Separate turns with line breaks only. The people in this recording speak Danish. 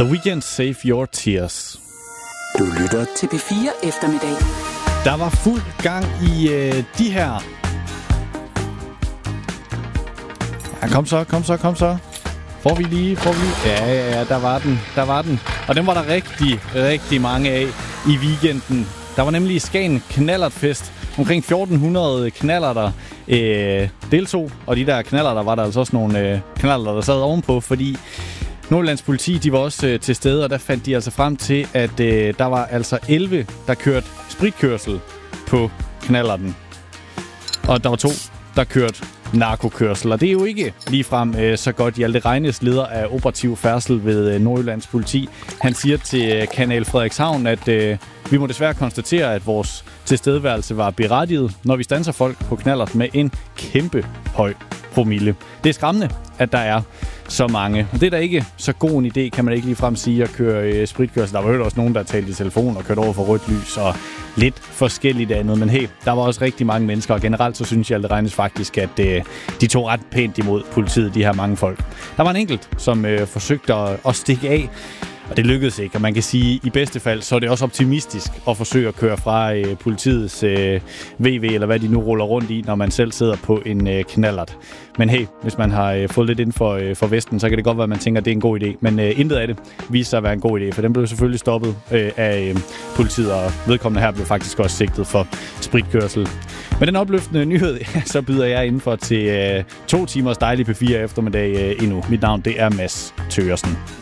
The Weeknd, Save Your Tears.
Du lytter til P4 Eftermiddag.
Der var fuld gang i de her. Ja, kom så. Får vi lige. Ja, der var den. Og dem var der rigtig mange af i weekenden. Der var nemlig Skagen Knallertfest. Omkring 1400 knallerter deltog. Og de der knallerter var der altså også nogle knallerter, der sad ovenpå, fordi Nordjyllands politi, de var også til stede, og der fandt de altså frem til, at der var altså 11, der kørte spritkørsel på knallerten. Og der var 2, der kørte narkokørsel. Og det er jo ikke ligefrem så godt. Hjalte Regnes, leder af operativ færdsel ved Nordjyllands politi, han siger til Kanal Frederikshavn, at vi må desværre konstatere, at vores tilstedeværelse var berettiget, når vi standser folk på knallert med en kæmpe høj promille. Det er skræmmende, at der er så mange. Og det er da ikke så god en idé, kan man ikke ligefrem sige, at køre spritkørsel. Der var jo også nogen, der talte i telefon og kørte over for rødt lys og lidt forskelligt andet. Men hey, der var også rigtig mange mennesker, og generelt så synes jeg, at det regnes faktisk, at de tog ret pænt imod politiet, de her mange folk. Der var en enkelt, som forsøgte at stikke af, og det lykkedes ikke. Og man kan sige, at i bedste fald, så er det også optimistisk at forsøge at køre fra politiets VV, eller hvad de nu ruller rundt i, når man selv sidder på en knallert. Men hey, hvis man har fået lidt inden for Vesten, så kan det godt være, at man tænker, at det er en god idé. Men intet af det viser sig at være en god idé, for den blev selvfølgelig stoppet af politiet, og vedkommende her blev faktisk også sigtet for spritkørsel. Med den opløftende nyhed, så byder jeg indenfor til 2 timers dejlig P4 eftermiddag endnu. Mit navn, det er Mads Thøgersen.